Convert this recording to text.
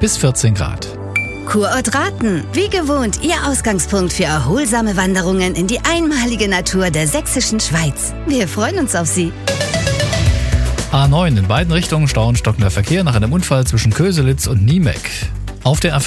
bis 14 Grad. Kurort Raten, wie gewohnt Ihr Ausgangspunkt für erholsame Wanderungen in die einmalige Natur der sächsischen Schweiz. Wir freuen uns auf Sie. A9 in beiden Richtungen Stau und stockender Verkehr nach einem Unfall zwischen Köselitz und Niemeck. Auf der